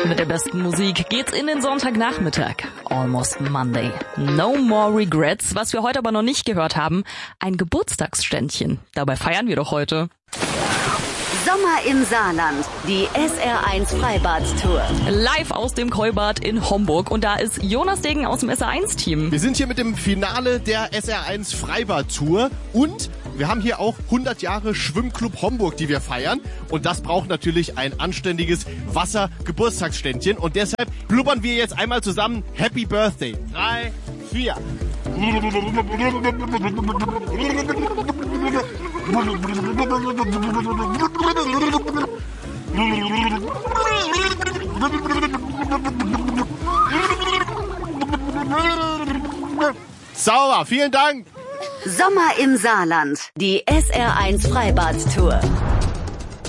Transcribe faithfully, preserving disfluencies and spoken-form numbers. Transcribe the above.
Mit der besten Musik geht's in den Sonntagnachmittag. Almost Monday. No more regrets. Was wir heute aber noch nicht gehört haben, ein Geburtstagsständchen. Dabei feiern wir doch heute. Sommer im Saarland, die S R eins Freibad-Tour. Live aus dem Keubad in Homburg. Und da ist Jonas Degen aus dem S R eins Team. Wir sind hier mit dem Finale der S R eins Freibad-Tour und wir haben hier auch hundert Jahre Schwimmclub Homburg, die wir feiern. Und das braucht natürlich ein anständiges Wasser-Geburtstagsständchen. Und deshalb blubbern wir jetzt einmal zusammen Happy Birthday. Drei, vier. Sauber, vielen Dank. Sommer im Saarland, die S R eins Freibad-Tour.